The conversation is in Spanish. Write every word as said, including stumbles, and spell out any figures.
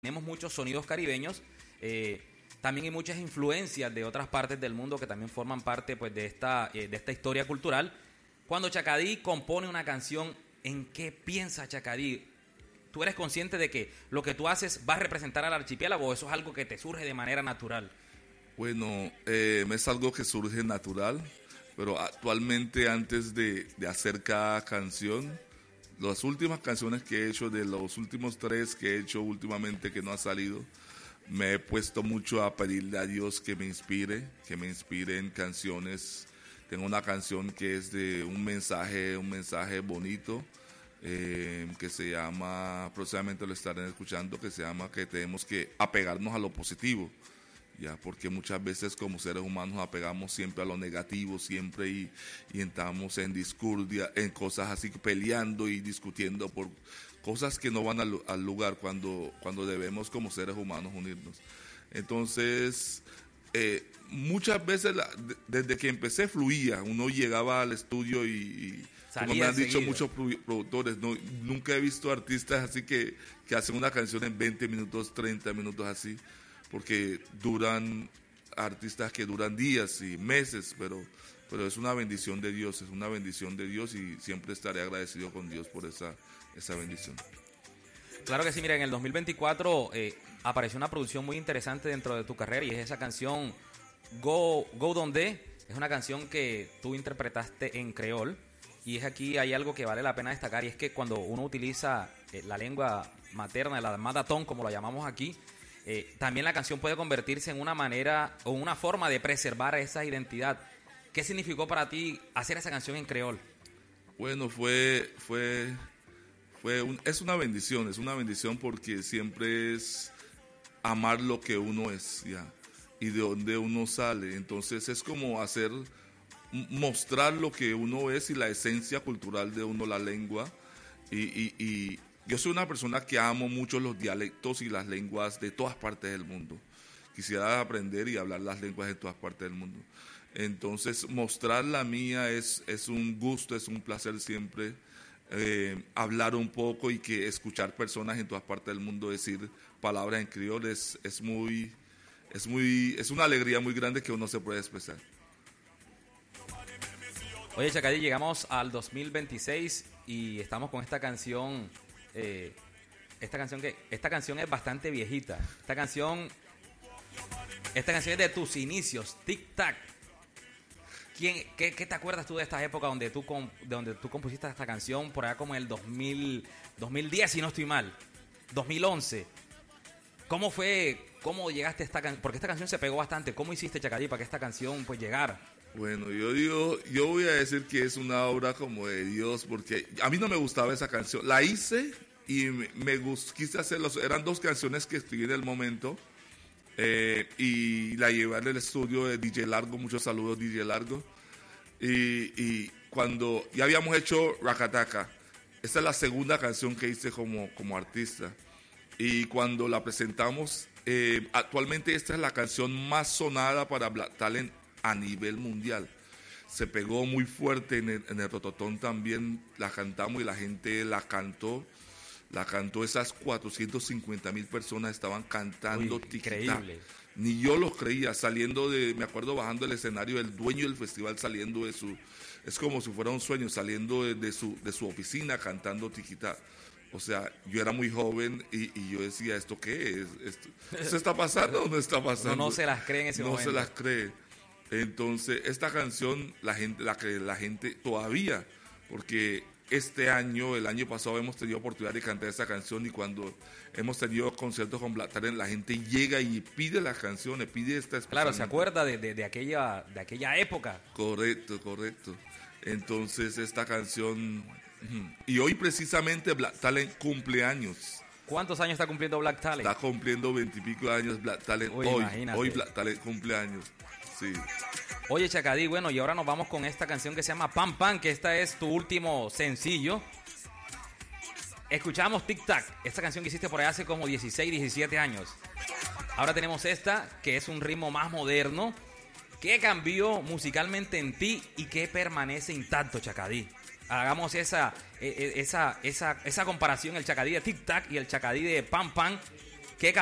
tenemos muchos sonidos caribeños, eh, también hay muchas influencias de otras partes del mundo que también forman parte pues, de, esta, eh, de esta historia cultural. Cuando Chacadí compone una canción, ¿en qué piensa Chacadí? ¿Tú eres consciente de que lo que tú haces va a representar al archipiélago o eso es algo que te surge de manera natural? Bueno, eh, es algo que surge natural, pero actualmente antes de, de hacer cada canción, las últimas canciones que he hecho, de los últimos tres que he hecho últimamente que no ha salido, me he puesto mucho a pedirle a Dios que me inspire, que me inspire en canciones. Tengo una canción que es de un mensaje, un mensaje bonito, eh, que se llama, próximamente lo estarán escuchando, que se llama que tenemos que apegarnos a lo positivo. Ya, porque muchas veces como seres humanos nos apegamos siempre a lo negativo, siempre y, y entramos en discordia, en cosas así, peleando y discutiendo por cosas que no van al, al lugar cuando, cuando debemos como seres humanos unirnos. Entonces, eh, muchas veces, la, de, desde que empecé fluía, uno llegaba al estudio y, y como me han dicho seguido. Muchos productores, no, nunca he visto artistas así que, que hacen una canción en veinte minutos, treinta minutos así, porque duran, artistas que duran días y meses, pero, pero es una bendición de Dios, es una bendición de Dios y siempre estaré agradecido con Dios por esa, esa bendición. Claro que sí, mira, en el dos mil veinticuatro eh, apareció una producción muy interesante dentro de tu carrera y es esa canción Go, Go Donde, es una canción que tú interpretaste en creol y es aquí hay algo que vale la pena destacar y es que cuando uno utiliza eh, la lengua materna, la madatón como lo llamamos aquí, Eh, también la canción puede convertirse en una manera o una forma de preservar esa identidad. ¿Qué significó para ti hacer esa canción en creol? Bueno, fue, fue, fue un, es una bendición, es una bendición porque siempre es amar lo que uno es, ya, y de dónde uno sale. Entonces es como hacer, mostrar lo que uno es y la esencia cultural de uno, la lengua, y, y, y yo soy una persona que amo mucho los dialectos y las lenguas de todas partes del mundo. Quisiera aprender y hablar las lenguas de todas partes del mundo. Entonces, mostrar la mía es, es un gusto, es un placer siempre. Eh, hablar un poco y que escuchar personas en todas partes del mundo decir palabras en criol es, es, muy, es, muy, es una alegría muy grande que uno se puede expresar. Oye, Chacadí, llegamos al dos mil veintiséis y estamos con esta canción... Eh, esta canción que esta canción es bastante viejita. Esta canción esta canción es de tus inicios, Tic Tac. ¿Quién, qué, qué te acuerdas tú de esta época donde tú de donde tú compusiste esta canción por allá como en el dos mil, dos mil diez si no estoy mal, dos mil once? ¿Cómo fue, cómo llegaste a esta canción? Porque esta canción se pegó bastante. ¿Cómo hiciste, Chacadí, para que esta canción pues llegara? Bueno, yo digo, yo voy a decir que es una obra como de Dios, porque a mí no me gustaba esa canción. La hice y me, me gust, quise hacerlo. Eran dos canciones que escribí en el momento eh, y la llevé al estudio de D J Largo. Muchos saludos, D J Largo. Y, y cuando ya habíamos hecho Rakataka, esta es la segunda canción que hice como, como artista. Y cuando la presentamos, eh, actualmente esta es la canción más sonada para Black Talent a nivel mundial. Se pegó muy fuerte en el, en el Rototón también, la cantamos y la gente la cantó, la cantó esas cuatrocientas cincuenta mil personas estaban cantando. Uy, increíble. Ni yo lo creía, saliendo de, me acuerdo bajando del escenario, el dueño del festival saliendo de su, es como si fuera un sueño, saliendo de, de, su, de su oficina cantando tiquitá. O sea, yo era muy joven y, y yo decía, ¿esto qué es? ¿Esto, ¿esto está pasando o no está pasando? No, no se las cree en ese no momento. No se las cree. Entonces, esta canción, la gente, la que la gente todavía, porque este año, el año pasado hemos tenido oportunidad de cantar esta canción y cuando hemos tenido conciertos con Black Talent, la gente llega y pide las canciones, pide esta expresión. Claro, se acuerda de, de, de, aquella, de aquella época. Correcto, correcto. Entonces, esta canción... Y hoy precisamente Black Talent cumple años. ¿Cuántos años está cumpliendo Black Talent? Está cumpliendo veintipico años Black Talent. Uy, hoy, imagínate. Hoy Black Talent cumple años. Sí. Oye, Chacadí, bueno, y ahora nos vamos con esta canción que se llama Pam Pam, que esta es tu último sencillo. Escuchamos Tic Tac, esta canción que hiciste por ahí hace como dieciséis, diecisiete años. Ahora tenemos esta, que es un ritmo más moderno. ¿Qué cambió musicalmente en ti y qué permanece intacto, Chacadí? Hagamos esa, esa, esa, esa comparación, el Chacadí de Tic Tac y el Chacadí de Pam Pam.